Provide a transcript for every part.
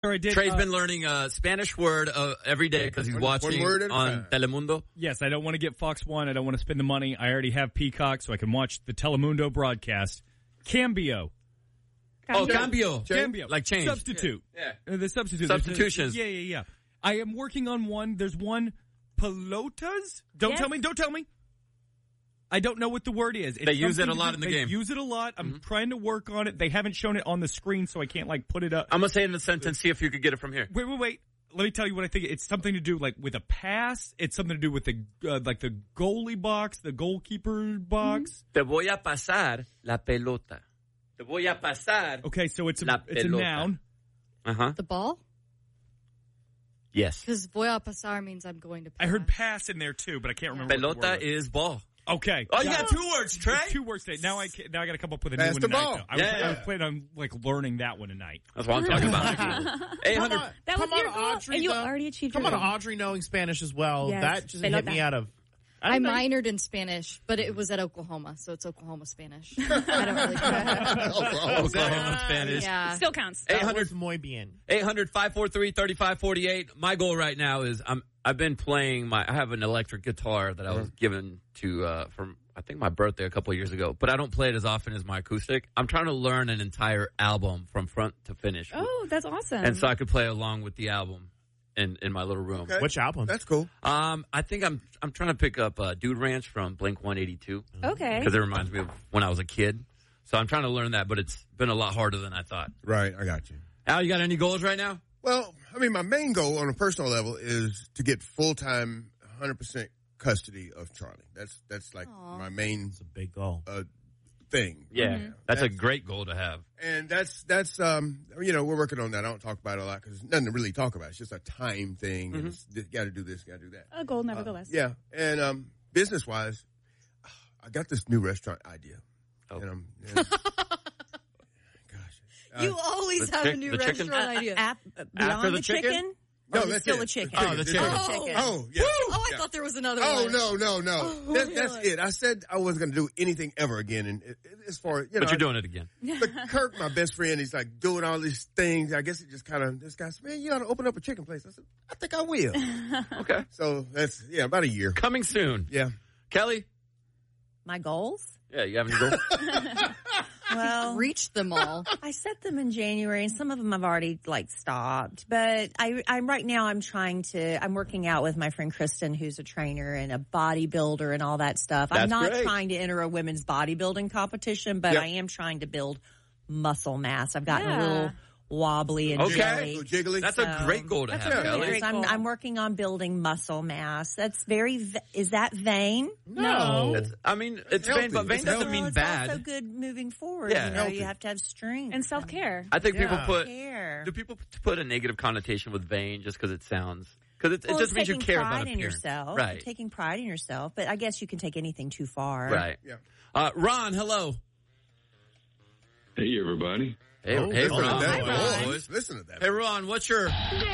I did. Trey's been learning a Spanish word every day because he's watching on Telemundo. Yes, I don't want to get Fox 1. I don't want to spend the money. I already have Peacock, so I can watch the Telemundo broadcast. Cambio. Oh, cambio. Cambio. Like change. Substitute. Yeah. The substitute. Substitutions. Yeah. I am working on one. There's one, pelotas? Don't tell me. I don't know what the word is. They use it a lot in the game. They use it a lot. I'm trying to work on it. They haven't shown it on the screen, so I can't, put it up. I'm going to say it in a sentence, see if you could get it from here. Wait. Let me tell you what I think. It's something to do, with a pass. It's something to do with the goalie box, the goalkeeper box. Te voy a pasar la pelota. Te voy a pasar. Okay, so it's a noun. Uh-huh. The ball? Yes. Because voy a pasar means I'm going to pass. I heard pass in there too, but I can't remember. Pelota is ball. Okay. Oh, you got 2 words, Trey. Two words today. Now I got to come up with a Pass new one the tonight. ball. I was planning on learning that one tonight. That's what I'm talking about. 800. That was your goal, Audrey. and you already achieved Come your on, goal. Audrey knowing Spanish as well. Yes. That just hit me out of. I minored in Spanish, but it was at Oklahoma, so it's Oklahoma Spanish. I don't really care. Oklahoma Spanish. Yeah. Still counts. 800 muy bien. 800-543-3548. My goal right now is I've been playing I have an electric guitar that I was given to from I think my birthday a couple of years ago, but I don't play it as often as my acoustic. I'm trying to learn an entire album from front to finish. Oh, that's awesome. And so I could play along with the album in my little room. Okay. Which album? That's cool. I think I'm trying to pick up Dude Ranch from Blink-182. Okay. Because it reminds me of when I was a kid. So I'm trying to learn that, but it's been a lot harder than I thought. Right, I got you. Al, you got any goals right now? Well, my main goal on a personal level is to get full-time, 100% custody of Charlie. That's my main. It's a big goal. Thing. Yeah, that's a great goal to have. And that's we're working on that. I don't talk about it a lot because there's nothing to really talk about. It's just a time thing. And got to do this, got to do that. A goal, nevertheless. Yeah, and business-wise, I got this new restaurant idea. Oh. And You always have a new restaurant idea. Beyond the chicken? No, Or that's still it. a chicken. Oh, the chicken. Oh, yeah. I thought there was another one. No. That's it. I said I wasn't going to do anything ever again. And as far as, But you're doing it again. But Kirk, my best friend, he's like doing all these things. I guess he just this guy said, man, you ought to open up a chicken place. I said, I think I will. Okay. So that's, about a year. Coming soon. Yeah. Kelly? My goals? Yeah, you have any goals? Well, Reached them all. I set them in January, and some of them I've already stopped. But I'm right now. I'm working out with my friend Kristen, who's a trainer and a bodybuilder and all that stuff. I'm not trying to enter a women's bodybuilding competition, but I am trying to build muscle mass. I've gotten a little wobbly and jiggly. That's a great goal to have, Kelly. I'm working on building muscle mass. That's is that vain? No. It's vain, but vain doesn't mean it's bad. also good moving forward. Yeah. You have to have strength. And self-care. I think people do people put a negative connotation with vain just because it sounds, because it just means you care about appearance. Yourself. Right. Taking pride in yourself. But I guess you can take anything too far. Right. Yeah. Ron, hello. Hey, everybody. Hey, Ron. Hi, Ron. Listen to that. Hey, Ron, what's your...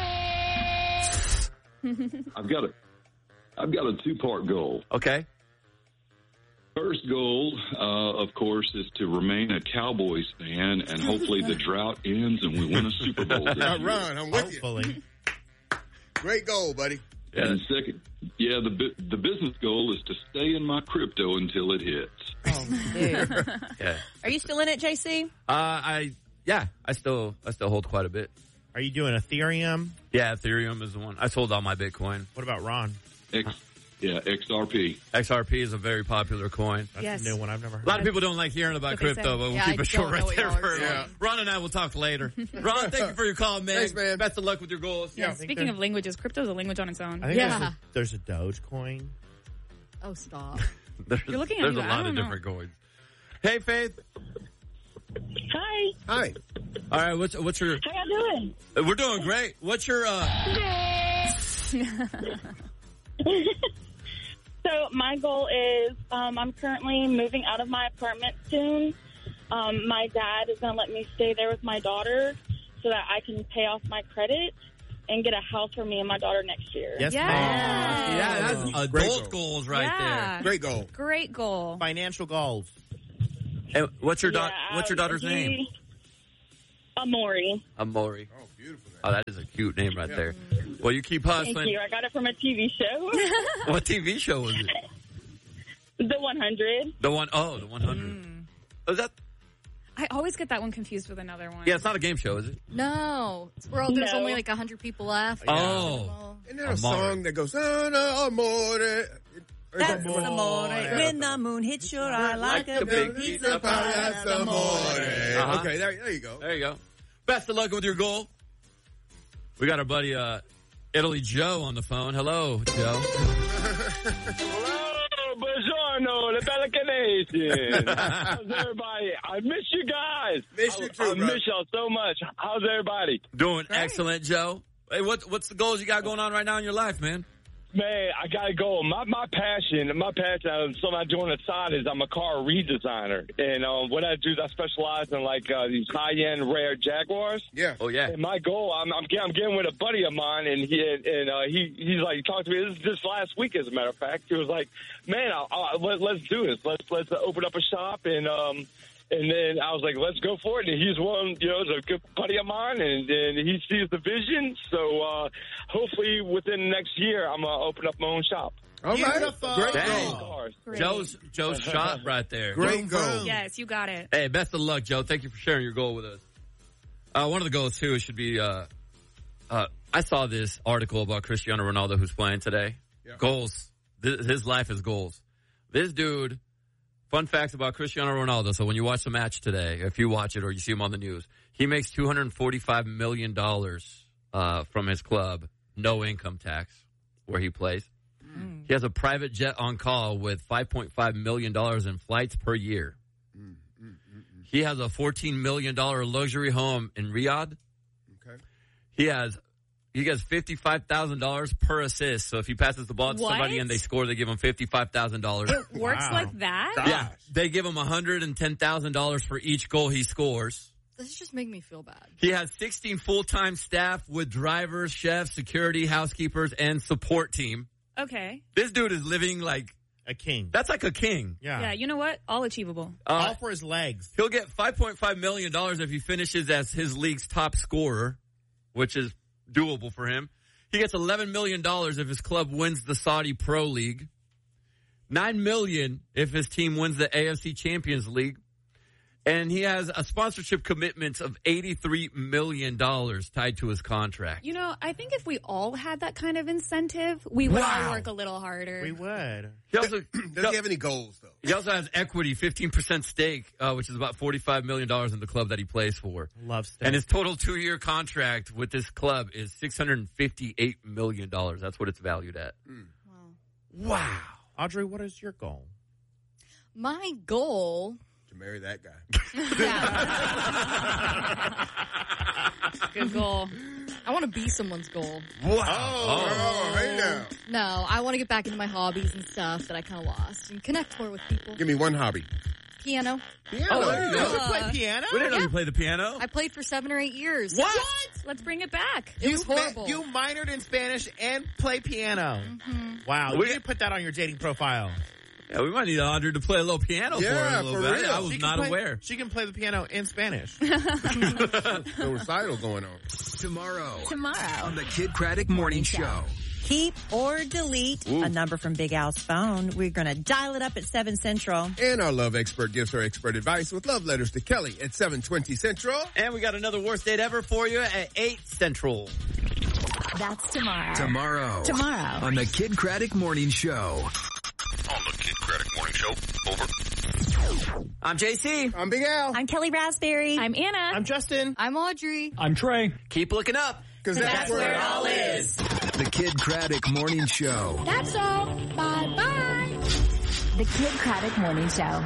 I've got a 2-part goal. Okay. First goal, of course, is to remain a Cowboys fan, and hopefully the drought ends and we win a Super Bowl. Ron, I'm with Hopefully. you. Great goal, buddy. Yeah. And second, the business goal is to stay in my crypto until it hits. Oh, dude. Yeah. Are you still in it, JC? I still hold quite a bit. Are you doing Ethereum? Yeah, Ethereum is the one. I sold all my Bitcoin. What about Ron? XRP. XRP is a very popular coin. That's a new one. I've never heard. A lot of people don't like hearing about What they crypto, say. but we'll Yeah, keep I it short don't know right what there. y'all are For saying. Ron and I will talk later. Ron, thank you for your call, man. Thanks, man. Best of luck with your goals. Yeah, speaking of languages, crypto's a language on its own. I think there's a Dogecoin. Oh, stop. You're looking at There's me, a I lot don't of know. different coins. Hey, Faith. Hi. All right, what's your... How y'all doing? We're doing great. What's your... So my goal is I'm currently moving out of my apartment soon. My dad is going to let me stay there with my daughter so that I can pay off my credit and get a house for me and my daughter next year. Yes, Yeah. ma'am. Yeah, that's adult goals right there. Great goal. Great goal. Financial goals. And what's your daughter's name? Amori. Amori. Oh, beautiful. Oh, that is a cute name right there. Well, you keep hustling. Thank you. I got it from a TV show. What TV show was it? The 100. The 100. Oh, is that? I always get that one confused with another one. Yeah, it's not a game show, is it? No. There's only like 100 people left. Oh. Isn't there a song that goes, amore? That's amore. When the moon hits your eye like a big pizza pie. That's amore. Okay, there you go. There you go. Best of luck with your goal. We got our buddy Italy Joe on the phone. Hello, Joe. Hello, buongiorno, le belle Canadian. How's everybody? I miss you guys. Miss you too, I miss y'all so much. How's everybody? Doing excellent, Joe. Hey, what's the goals you got going on right now in your life, man? Man, I got to go. My passion, something I do on the side is I'm a car redesigner. And what I do is I specialize in, like, these high-end rare Jaguars. Yeah. Oh, yeah. And my goal, I'm getting with a buddy of mine, and he's like, he talked to me, this is just last week, as a matter of fact. He was like, man, let's do this. Let's open up a shop, and then I was like, let's go for it. And he's one, is a good buddy of mine, and he sees the vision. So hopefully within the next year, I'm going to open up my own shop. All right. Great goal. Joe's shot right there. Great goal. Yes, you got it. Hey, best of luck, Joe. Thank you for sharing your goal with us. One of the goals, too, should be, I saw this article about Cristiano Ronaldo who's playing today. Yeah. Goals. His life is goals. This dude... Fun facts about Cristiano Ronaldo. So when you watch the match today, if you watch it or you see him on the news, he makes $245 million from his club, no income tax, where he plays. Mm. He has a private jet on call with $5.5 million in flights per year. He has a $14 million luxury home in Riyadh. Okay. He gets $55,000 per assist. So if he passes the ball to somebody and they score, they give him $55,000. It works like that? Gosh. Yeah. They give him $110,000 for each goal he scores. This just make me feel bad. He has 16 full-time staff with drivers, chefs, security, housekeepers, and support team. Okay. This dude is living like a king. That's like a king. Yeah, you know what? All achievable. All for his legs. He'll get $5.5 million if he finishes as his league's top scorer, which is doable for him. He gets $11 million if his club wins the Saudi Pro League. $9 million if his team wins the AFC Champions League. And he has a sponsorship commitment of $83 million tied to his contract. You know, I think if we all had that kind of incentive, we would all work a little harder. We would. He also does he have any goals, though? He also has equity, 15% stake, which is about $45 million in the club that he plays for. Love stake. And his total 2-year contract with this club is $658 million. That's what it's valued at. Mm. Wow. Audrey, what is your goal? My goal... to marry that guy. Good goal. I want to be someone's goal. Wow. Oh, hey now. No, I want to get back into my hobbies and stuff that I kind of lost and connect more with people. Give me one hobby. Piano. Oh, there you go. You play piano? We didn't know you played the piano. I played for 7 or 8 years. What? Let's bring it back. It was horrible. You minored in Spanish and play piano. Mm-hmm. Wow. We should put that on your dating profile. Yeah, we might need Audrey to play a little piano for her a little bit. Real. I was not aware. She can play the piano in Spanish. No recital going on. Tomorrow on the Kid Craddock Morning Show. Keep or delete a number from Big Al's phone. We're going to dial it up at 7 Central. And our love expert gives her expert advice with love letters to Kelly at 7:20 Central. And we got another worst date ever for you at 8 Central. That's tomorrow. Tomorrow on the Kid Craddock Morning Show. On the Kid Craddock Morning Show. Over. I'm JC. I'm Big Al. I'm Kelly Raspberry. I'm Anna. I'm Justin. I'm Audrey. I'm Trey. Keep looking up. Because that's where it all is. The Kid Craddock Morning Show. That's all. Bye-bye. The Kid Craddock Morning Show.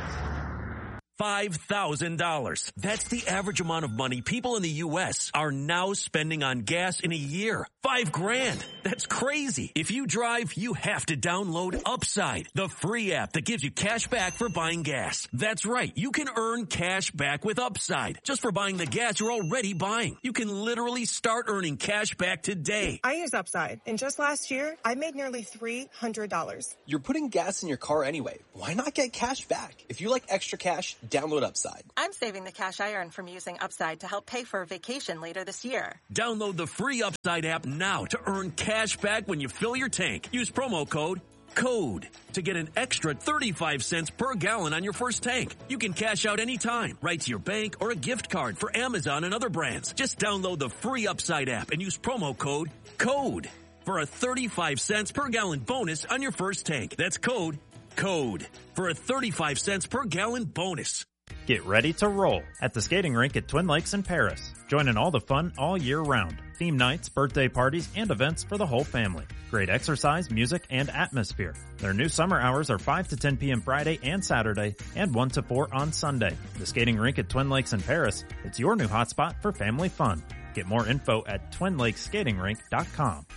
$5,000. That's the average amount of money people in the U.S. are now spending on gas in a year. $5,000. That's crazy. If you drive, you have to download Upside, the free app that gives you cash back for buying gas. That's right. You can earn cash back with Upside just for buying the gas you're already buying. You can literally start earning cash back today. I use Upside, and just last year, I made nearly $300. You're putting gas in your car anyway. Why not get cash back? If you like extra cash, Download Upside. I'm saving the cash I earn from using Upside to help pay for a vacation later this year. Download the free Upside app now to earn cash back when you fill your tank. Use promo code CODE to get an extra 35 cents per gallon on your first tank. You can cash out anytime, right to your bank or a gift card for Amazon and other brands. Just download the free Upside app and use promo code CODE for a 35 cents per gallon bonus on your first tank. That's code CODE for a 35 cents per gallon bonus. Get ready to roll at the skating rink at Twin Lakes in Paris. Join in all the fun all year round. Theme nights, birthday parties, and events for the whole family. Great exercise, music, and atmosphere. Their new summer hours are 5 to 10 p.m. Friday and Saturday, and 1 to 4 on Sunday. The skating rink at Twin Lakes in Paris, it's your new hotspot for family fun. Get more info at twinlakeskatingrink.com.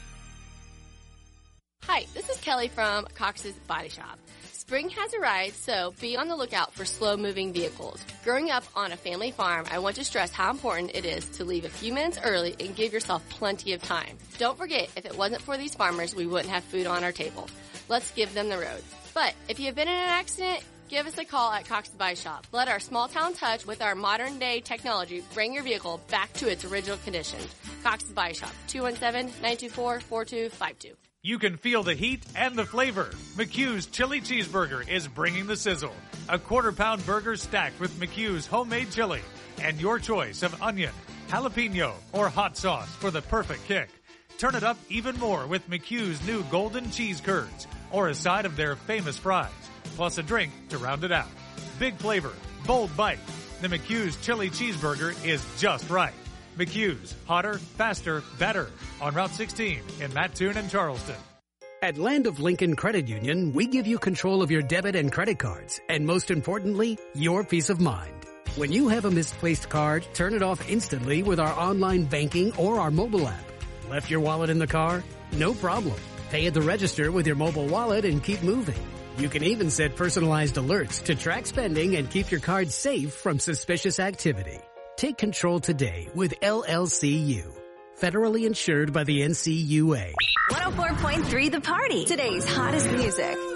Hi, this is Kelly from Cox's Body Shop. Spring has arrived, so be on the lookout for slow-moving vehicles. Growing up on a family farm, I want to stress how important it is to leave a few minutes early and give yourself plenty of time. Don't forget, if it wasn't for these farmers, we wouldn't have food on our table. Let's give them the road. But if you have been in an accident, give us a call at Cox's Body Shop. Let our small-town touch with our modern-day technology bring your vehicle back to its original condition. Cox's Body Shop, 217-924-4252. You can feel the heat and the flavor. McHugh's Chili Cheeseburger is bringing the sizzle. A quarter-pound burger stacked with McHugh's homemade chili and your choice of onion, jalapeno, or hot sauce for the perfect kick. Turn it up even more with McHugh's new golden cheese curds or a side of their famous fries, plus a drink to round it out. Big flavor, bold bite. The McHugh's Chili Cheeseburger is just right. McHugh's, hotter, faster, better. On Route 16 in Mattoon and Charleston. At Land of Lincoln Credit Union, we give you control of your debit and credit cards, and most importantly, your peace of mind. When you have a misplaced card, turn it off instantly with our online banking or our mobile app. Left your wallet in the car? No problem. Pay at the register with your mobile wallet and keep moving. You can even set personalized alerts to track spending and keep your card safe from suspicious activity. Take control today with LLCU. Federally insured by the NCUA. 104.3 The Party. Today's hottest music.